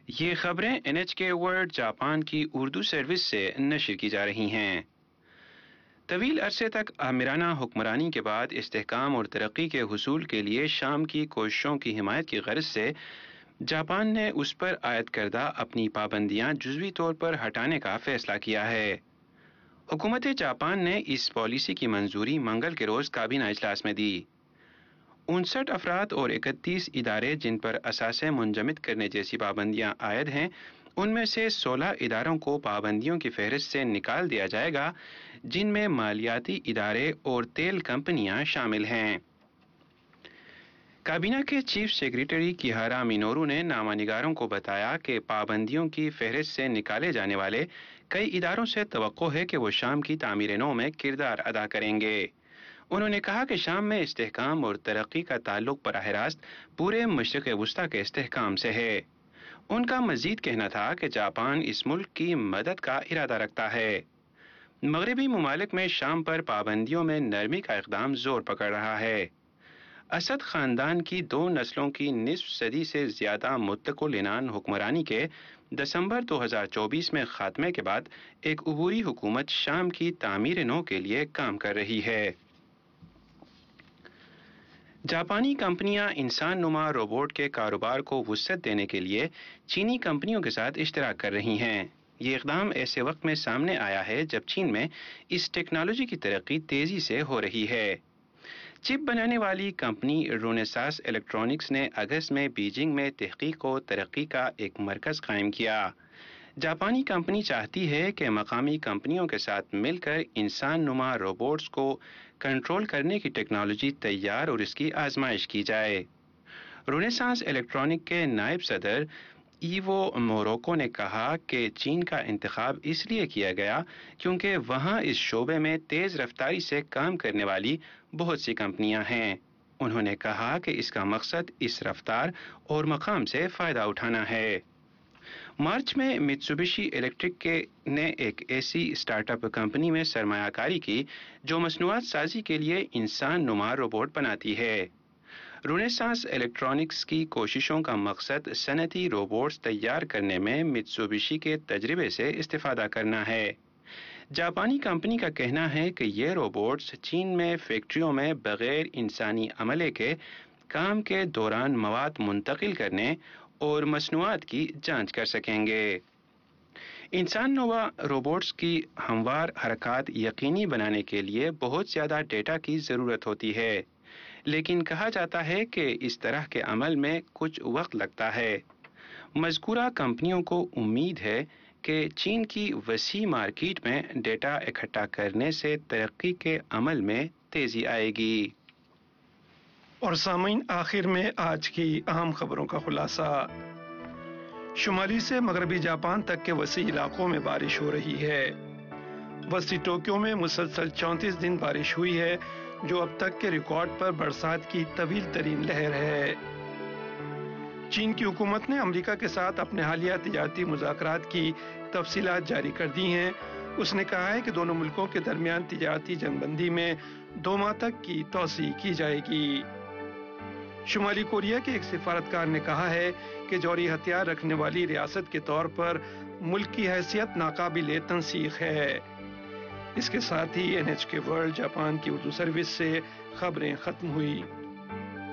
یہ خبریں NHK world Japan کی اردو سروس سے نشر کی جا رہی ہیں۔ طویل عرصے تک آمرانہ حکمرانی کے بعد استحکام اور ترقی کے حصول کے لیے شام کی کوششوں کی حمایت کی غرض سے جاپان نے اس پر عائد کردہ اپنی پابندیاں جزوی طور پر ہٹانے کا فیصلہ کیا ہے۔ حکومت جاپان نے اس پالیسی کی منظوری منگل کے روز کابینہ اجلاس میں دی۔ 59 افراد اور 31 ادارے جن پر اثاثے منجمد کرنے جیسی پابندیاں عائد ہیں، ان میں سے 16 اداروں کو پابندیوں کی فہرست سے نکال دیا جائے گا، جن میں مالیاتی ادارے اور تیل کمپنیاں شامل ہیں۔ کابینہ کے چیف سیکریٹری کیہارا مینورو نے نامہ نگاروں کو بتایا کہ پابندیوں کی فہرست سے نکالے جانے والے کئی اداروں سے توقع ہے کہ وہ شام کی تعمیر نو میں کردار ادا کریں گے۔ انہوں نے کہا کہ شام میں استحکام اور ترقی کا تعلق براہ راست پورے مشرق وسطیٰ کے استحکام سے ہے۔ ان کا مزید کہنا تھا کہ جاپان اس ملک کی مدد کا ارادہ رکھتا ہے۔ مغربی ممالک میں شام پر پابندیوں میں نرمی کا اقدام زور پکڑ رہا ہے۔ اسد خاندان کی 2 نسلوں کی نصف صدی سے زیادہ متقل عنان حکمرانی کے دسمبر 2024 میں خاتمے کے بعد ایک عبوری حکومت شام کی تعمیر نو کے لیے کام کر رہی ہے۔ جاپانی کمپنیاں انسان نما روبوٹ کے کاروبار کو وسعت دینے کے لیے چینی کمپنیوں کے ساتھ اشتراک کر رہی ہیں۔ یہ اقدام ایسے وقت میں سامنے آیا ہے جب چین میں اس ٹیکنالوجی کی ترقی تیزی سے ہو رہی ہے۔ چپ بنانے والی کمپنی رونیسانس الیکٹرانکس نے اگست میں بیجنگ میں تحقیق و ترقی کا ایک مرکز قائم کیا۔ جاپانی کمپنی چاہتی ہے کہ مقامی کمپنیوں کے ساتھ مل کر انسان نما روبوٹس کو کنٹرول کرنے کی ٹیکنالوجی تیار اور اس کی آزمائش کی جائے۔ رونیسانس الیکٹرانک کے نائب صدر ایوو موروکو نے کہا کہ چین کا انتخاب اس لیے کیا گیا کیونکہ وہاں اس شعبے میں تیز رفتاری سے کام کرنے والی بہت سی کمپنیاں ہیں۔ انہوں نے کہا کہ اس کا مقصد اس رفتار اور مقام سے فائدہ اٹھانا ہے۔ مارچ میں میتسوبشی الیکٹرک نے ایک ایسی اسٹارٹ اپ کمپنی میں سرمایہ کاری کی جو مصنوعات سازی کے لیے انسان نما روبوٹ بناتی ہے۔ رونیسانس الیکٹرانکس کی کوششوں کا مقصد صنعتی روبوٹس تیار کرنے میں میتسوبشی کے تجربے سے استفادہ کرنا ہے۔ جاپانی کمپنی کا کہنا ہے کہ یہ روبوٹس چین میں فیکٹریوں میں بغیر انسانی عملے کے کام کے دوران مواد منتقل کرنے اور مصنوعات کی جانچ کر سکیں گے۔ انسان نوا روبوٹس کی ہموار حرکات یقینی بنانے کے لیے بہت زیادہ ڈیٹا کی ضرورت ہوتی ہے، لیکن کہا جاتا ہے کہ اس طرح کے عمل میں کچھ وقت لگتا ہے۔ مذکورہ کمپنیوں کو امید ہے کہ چین کی وسیع مارکیٹ میں ڈیٹا اکٹھا کرنے سے ترقی کے عمل میں تیزی آئے گی۔ اور سامعین، آخر میں آج کی اہم خبروں کا خلاصہ۔ شمالی سے مغربی جاپان تک کے وسیع علاقوں میں بارش ہو رہی ہے۔ وسطی ٹوکیو میں مسلسل 34 دن بارش ہوئی ہے، جو اب تک کے ریکارڈ پر برسات کی طویل ترین لہر ہے۔ چین کی حکومت نے امریکہ کے ساتھ اپنے حالیہ تجارتی مذاکرات کی تفصیلات جاری کر دی ہیں۔ اس نے کہا ہے کہ دونوں ملکوں کے درمیان تجارتی جنگ بندی میں 2 ماہ تک کی توسیع کی جائے گی۔ شمالی کوریا کے ایک سفارتکار نے کہا ہے کہ جوہری ہتھیار رکھنے والی ریاست کے طور پر ملک کی حیثیت ناقابل تنسیق ہے۔ اس کے ساتھ ہی NHK ورلڈ جاپان کی اردو سروس سے خبریں ختم ہوئی۔